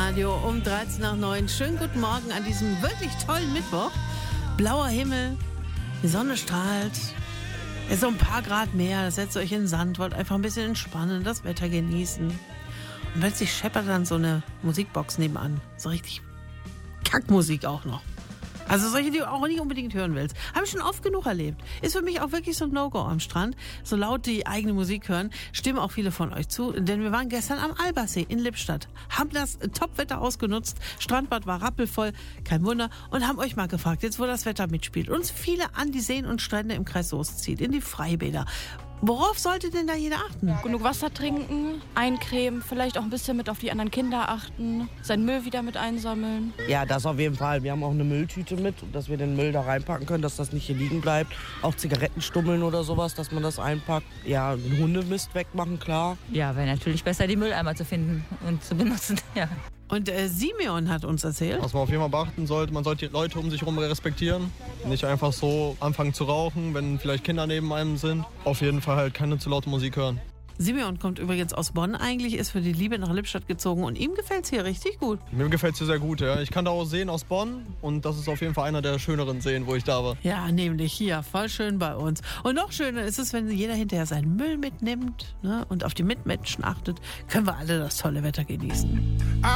Radio um 13 nach 9. Schönen guten Morgen an diesem wirklich tollen Mittwoch. Blauer Himmel, die Sonne strahlt. Es ist so ein paar Grad mehr. Setzt euch in den Sand, wollt einfach ein bisschen entspannen, das Wetter genießen. Und plötzlich scheppert dann so eine Musikbox nebenan. So richtig Kackmusik auch noch. Also solche, die du auch nicht unbedingt hören willst. Habe ich schon oft genug erlebt. Ist für mich auch wirklich so ein No-Go am Strand. So laut die eigene Musik hören, stimmen auch viele von euch zu. Denn wir waren gestern am Albersee in Lippstadt. Haben das Topwetter ausgenutzt. Strandbad war rappelvoll, kein Wunder. Und haben euch mal gefragt, jetzt wo das Wetter mitspielt. Uns viele an die Seen und Strände im Kreis Soest zieht, in die Freibäder. Worauf sollte denn da jeder achten? Genug Wasser trinken, eincremen, vielleicht auch ein bisschen mit auf die anderen Kinder achten, seinen Müll wieder mit einsammeln. Ja, das auf jeden Fall. Wir haben auch eine Mülltüte mit, dass wir den Müll da reinpacken können, dass das nicht hier liegen bleibt. Auch Zigarettenstummeln oder sowas, dass man das einpackt. Ja, den Hundemist wegmachen, klar. Ja, wäre natürlich besser, die Mülleimer zu finden und zu benutzen, ja. Und Simeon hat uns erzählt. Was man auf jeden Fall beachten sollte, man sollte die Leute um sich herum respektieren. Nicht einfach so anfangen zu rauchen, wenn vielleicht Kinder neben einem sind. Auf jeden Fall halt keine zu laute Musik hören. Simeon kommt übrigens aus Bonn eigentlich, ist für die Liebe nach Lippstadt gezogen und ihm gefällt es hier richtig gut. Mir gefällt es hier sehr gut, ja. Ich kann da auch Seen aus Bonn und das ist auf jeden Fall einer der schöneren Seen, wo ich da war. Ja, nämlich hier, voll schön bei uns. Und noch schöner ist es, wenn jeder hinterher seinen Müll mitnimmt, ne, und auf die Mitmenschen achtet, können wir alle das tolle Wetter genießen.